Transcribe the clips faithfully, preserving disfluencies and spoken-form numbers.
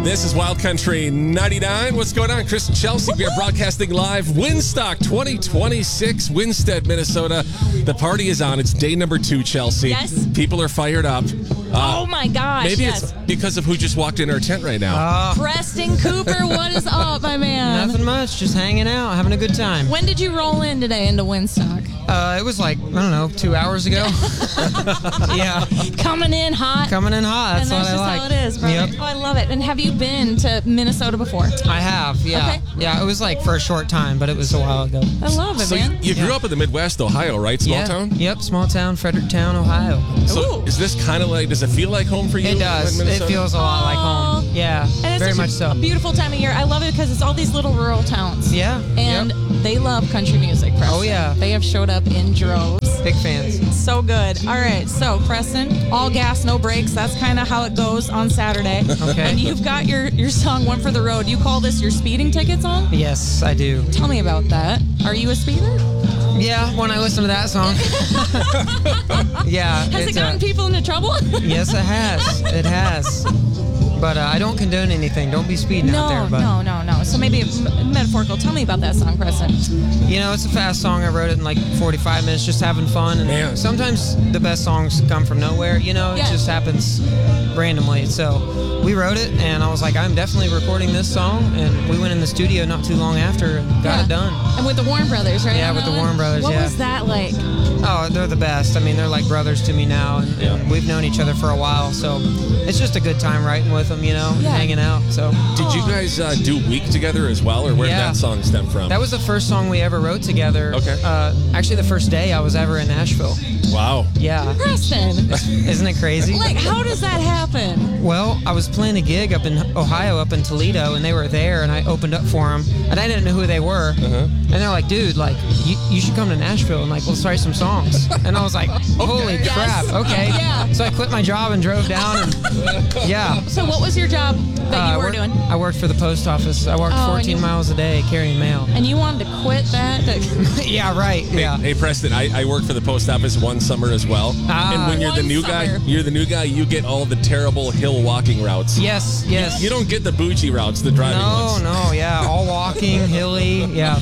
This is Wild Country ninety-nine. What's going on? Chris and Chelsea. We are broadcasting live. Winstock twenty twenty-six, Winstead, Minnesota. The party is on. It's day number two, Chelsea. Yes. People are fired up. Uh, oh, my gosh. Maybe yes. it's because of who just walked in our tent right now. Uh, Preston Cooper, what is up, my man? Nothing much. Just hanging out, having a good time. When did you roll in today into Winstock? Uh, it was like, I don't know, two hours ago. Yeah. Coming in hot. Coming in hot. That's, and that's what just I like. how it is, brother. Yep. Oh, I love it. And have you been to Minnesota before? I have, yeah. Okay. Yeah, it was like for a short time, but it was a while ago. I love it, So man. you, you grew Yeah. up in the Midwest, Ohio, right? Small yeah. town? Yep, small town, Fredericktown, Ohio. So Ooh. is this kind of like, does it feel like home for you? It does. in It Minnesota? feels a lot like Aw. home. Yeah, And it's very such much a, so. a beautiful time of year. I love it because it's all these little rural towns. Yeah. And yep. they love country music, Preston. Oh, yeah. They have showed up in droves. Big fans. So good. All right, so Preston, all gas, no brakes. That's kind of how it goes on Saturday. Okay. And you've got your, your song, One for the Road. You call this your speeding ticket song? Yes, I do. Tell me about that. Are you a speeder? Yeah, when I listen to that song. Yeah. Has it it's, gotten uh, people into trouble? Yes, it has. It has. But uh, I don't condone anything. Don't be speeding no, out there. But no, no, no. So maybe m- metaphorical. Tell me about that song, Preston. you know, it's a fast song. I wrote it in like forty-five minutes, just having fun. And Man. sometimes the best songs come from nowhere. You know, it Yeah. just happens randomly. So we wrote it, and I was like, I'm definitely recording this song. And we went in the studio not too long after and got Yeah. it done. And with the Warren Brothers, right? Yeah, on with that the one? Warren Brothers, What yeah. was that like? Oh, they're the best. I mean, they're like brothers to me now, and, Yeah. and we've known each other for a while. So it's just a good time writing with them, you know, and Yeah. hanging out. So Did you Aw. guys uh, do Week together as well, or where Yeah. did that song stem from? that was the first song we ever wrote together. Okay. Uh, actually, the first day I was ever in Nashville. Wow. Yeah. Preston, Isn't it crazy? like, how does that happen? Well, I was playing a gig up in Ohio, up in Toledo, and they were there, and I opened up for them, and I didn't know who they were. Uh-huh. And they're like, dude, like, you, you should come to Nashville, and like, let's write some songs. And I was like, holy Yes. crap, okay. Yeah. So I quit my job and drove down, and yeah. So what was your job that Uh, you I were worked- doing? I worked for the post office. I worked Oh, and fourteen you- miles a day carrying mail. And you wanted to quit that? To- Yeah, right. Hey, Yeah. hey, Preston, I, I worked for the post office one summer as well. Ah. and when you're the One new guy, summer. you're the new guy, you get all the terrible hill walking routes. Yes, yes. You don't get the bougie routes, the driving No, ones. no, yeah. All walking, hilly. Yeah.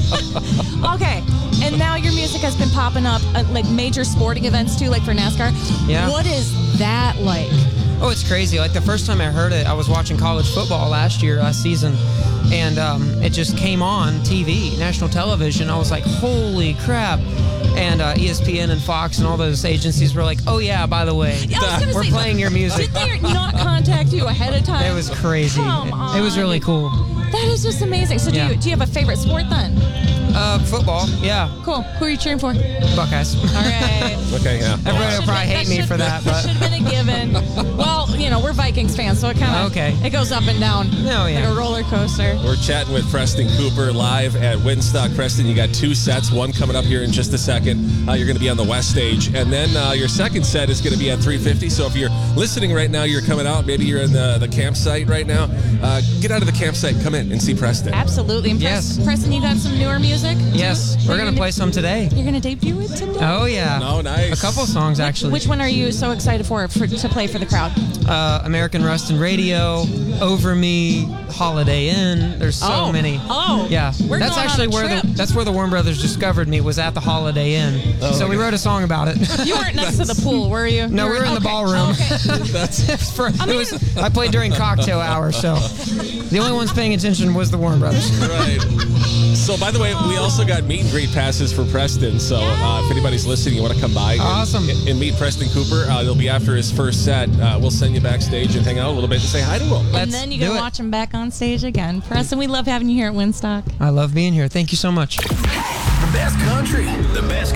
Okay, and now your music has been popping up at like major sporting events too, like for NASCAR. Yeah. What is that like? Oh, it's crazy. Like the first time I heard it, I was watching college football last year, last season, and um, it just came on T V, national television. I was like, holy crap. And uh, E S P N and Fox and all those agencies were like, oh, yeah, by the way, Yeah, I was gonna we're say, playing your music. Did they not contact you ahead of time? It was crazy. Come It was on. really cool. That is just amazing. So do Yeah. you do you have a favorite sport then? Uh, football, yeah. Cool. Who are you cheering for? Buckeyes. All right. Okay, yeah. Everybody will probably hate me for that, but should have been a given. Well, you know, we're Vikings fans, so it kind of Okay. it goes up and down. Oh, yeah. Like a roller coaster. We're chatting with Preston Cooper live at Winstock. Preston, you got two sets, one coming up here in just a second. Uh, you're going to be on the West Stage. And then uh, your second set is going to be at three fifty. So if you're listening right now, you're coming out, maybe you're in the, the campsite right now, uh, get out of the campsite, come in and see Preston. Absolutely. And Yes. Preston, Preston, you got some newer music? yes, too? we're You're going to play some today. You're gonna debut it today. Oh, yeah. Oh, nice. A couple songs, actually. Which one are you so excited for, for to play for the crowd? Uh, American Rustin' Radio, Over Me, Holiday Inn. There's so Oh. many. Oh. Yeah. We're that's going on actually a where trip. the that's where the Warren Brothers discovered me, was at the Holiday Inn. so we wrote a song about it. You weren't next to the pool, were you? No, You we were in the okay. ballroom. Okay. That's For- it was- I played during cocktail hour, so the only ones paying attention was the Warren Brothers. right. So, by the way, we also got meet and greet passes for Preston. So, uh, if anybody's listening, you want to come by and, Awesome. and, and meet Preston Cooper, uh, it'll be after his first set. Uh, we'll send you backstage and hang out a little bit and say hi to him. And Let's then you do can it. watch him back on stage again. Preston, we love having you here at Winstock. I love being here. Thank you so much. The best country, the best